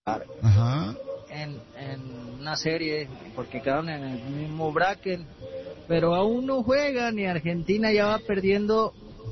Ajá. en una serie, porque quedaron en el mismo bracket, pero aún no juegan y Argentina ya va perdiendo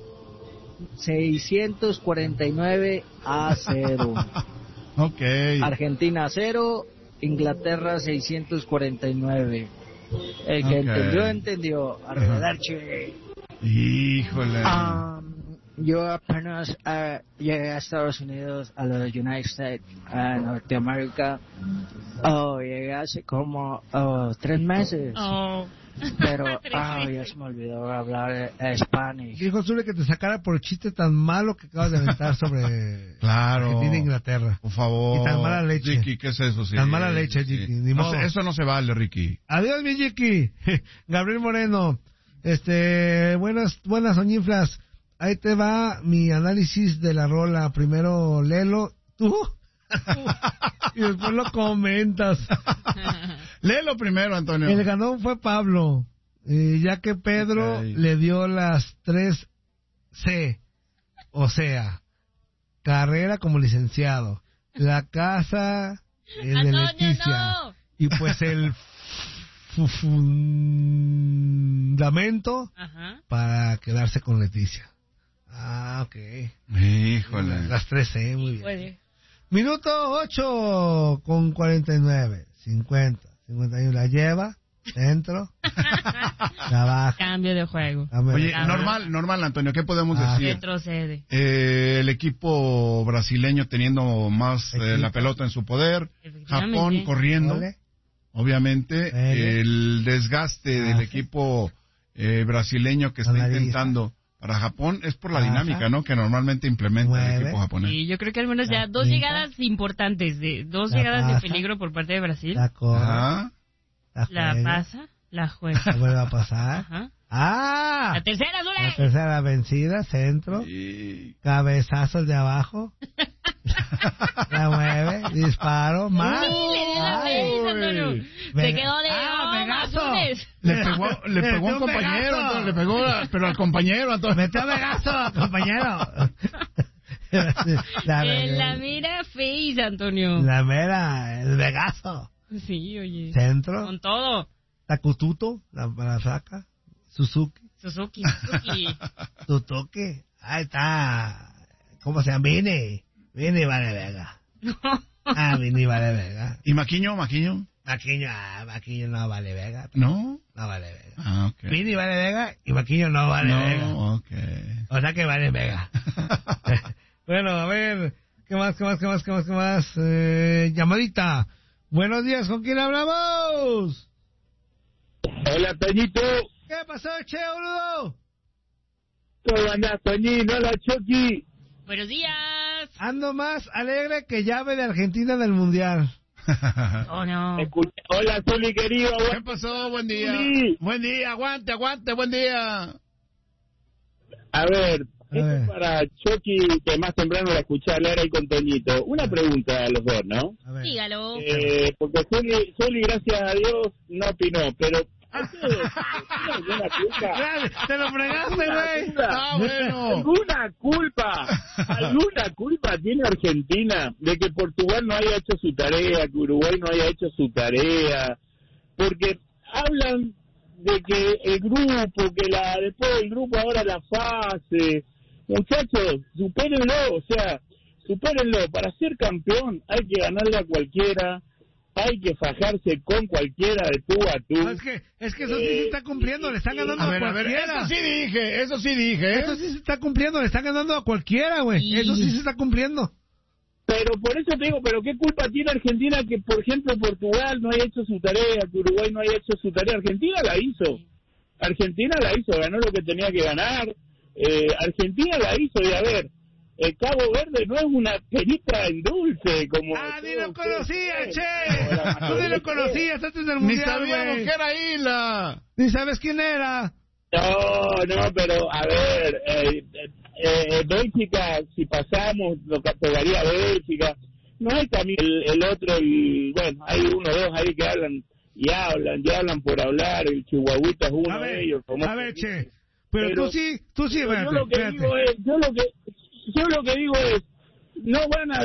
649-0. Ok. Argentina 0, Inglaterra 649. El que entendió. Arrivederci. Híjole. Yo apenas llegué a Estados Unidos, a los United States, a Norteamérica. Llegué hace como 3 meses. Pero ya se me olvidó hablar español. Dijo Zule que te sacara por el chiste tan malo que acabas de aventar sobre Argentina e Inglaterra. Por favor. Y tan mala leche. Ricky, ¿qué es eso? Sí, tan mala leche, Ricky. Sí. Ni modo. Eso no se vale, Ricky. Adiós, mi Ricky. Gabriel Moreno. Buenas soñiflas. Ahí te va mi análisis de la rola. Primero, léelo. ¿Tú? Y después lo comentas. Léelo primero, Antonio. El ganón fue Pablo, ya que Pedro le dio las 3 C, o sea, carrera como licenciado, la casa es de Leticia, y pues el fundamento para quedarse con Leticia. Ok. Híjole. Las 3 C, muy bien. Minuto 8 con 49, 50, 51, la lleva, centro, la baja. Cambio de juego. Oye, normal, Antonio, ¿qué podemos decir? Retrocede. El equipo brasileño teniendo más la pelota en su poder, Japón corriendo, obviamente, el desgaste del equipo brasileño que está intentando... Para Japón es por la dinámica, ¿no? Que normalmente implementa el equipo japonés. Sí, yo creo que al menos ya 2 llegadas importantes, dos llegadas de peligro por parte de Brasil. La corre, la pasa, la juega. La vuelve a pasar. La tercera, Zule. La tercera vencida, centro. Cabezazos de abajo. La mueve, disparo, más. Se quedó de Vegaso. Le pegó a un compañero, Antonio, le pegó, pero al compañero, Antonio. Metió Vegaso al compañero. La mira face, Antonio. La mera, el Vegaso. Sí, oye. Centro. Con todo. Takututo, la saca. Suzuki. Tutoque. Ahí está. ¿Cómo se llama? Vini vale Vega. Vini vale Vega. ¿Y Maquiño? Maquiño no vale Vega. ¿No? No vale Vega. Okay. Vini vale Vega y Maquiño no vale Vega. Okay. O sea que vale Vega. Bueno, a ver, ¿qué más? Llamadita. Buenos días, ¿con quién hablamos? Hola, Toñito. ¿Qué pasó, che, boludo? ¿Cómo andás, Toñito? Hola, Chucky. Buenos días. Ando más alegre que llave de Argentina del Mundial. Oh, no. Hola, Zuli, querido. ¿Qué pasó? Buen día. Zuli. Buen día, aguante, buen día. A ver, esto es para Chucky, que más temprano la escuché hablar ahí con Toñito. Una pregunta a los dos, ¿no? Dígalo. Porque Zuli, gracias a Dios, no opinó, pero... ¿Alguna culpa? Te lo fregaste, güey. Bueno. ¿Alguna culpa tiene Argentina de que Portugal no haya hecho su tarea, que Uruguay no haya hecho su tarea? Porque hablan de que el grupo, después del grupo ahora la fase. Muchachos, supérenlo, para ser campeón hay que ganarle a cualquiera. Hay que fajarse con cualquiera de tú a tú. No, es que eso sí se está cumpliendo, le están ganando a cualquiera. A ver, eso sí dije. Eso sí se está cumpliendo, le están ganando a cualquiera, güey. Eso sí se está cumpliendo. Pero por eso te digo, ¿pero qué culpa tiene Argentina que, por ejemplo, Portugal no haya hecho su tarea, que Uruguay no haya hecho su tarea? Argentina la hizo, ganó lo que tenía que ganar. Argentina la hizo, y a ver, Cabo Verde no es una perita en dulce como... ni lo conocía, che. Tú ni lo conocías antes del Mundial, ni sabíamos que era Isla. Ni sabes quién era. No, pero a ver, Bélgica, si pasamos, lo pegaría Bélgica. No hay también el otro, bueno, hay uno o dos ahí que hablan por hablar. El Chihuahuita es uno de ellos. A ver, che, pero tú sí, yo lo que digo es, no van a